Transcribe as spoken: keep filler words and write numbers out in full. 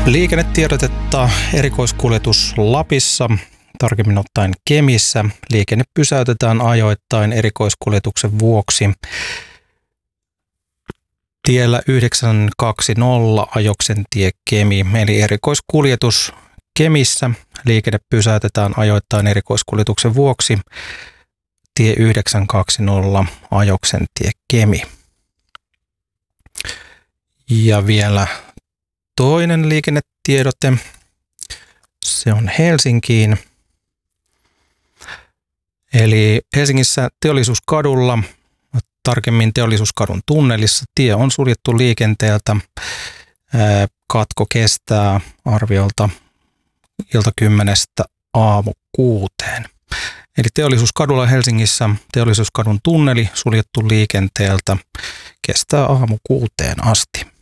Liikennetiedotetta erikoiskuljetus Lapissa, tarkemmin ottaen Kemissä. Liikenne pysäytetään ajoittain erikoiskuljetuksen vuoksi. Tiellä yhdeksän kaksikymmentä Ajoksentie Kemi, eli erikoiskuljetus Kemissä. Liikenne pysäytetään ajoittain erikoiskuljetuksen vuoksi. Tie yhdeksän kaksikymmentä Ajoksentie Kemi. Ja vielä toinen liikennetiedote. Se on Helsinkiin. Eli Helsingissä Teollisuuskadulla, tarkemmin Teollisuuskadun tunnelissa, tie on suljettu liikenteeltä. Katko kestää arviolta ilta kymmenestä aamu kuuteen. Eli Teollisuuskadulla Helsingissä Teollisuuskadun tunneli suljettu liikenteeltä, kestää aamu kuuteen asti.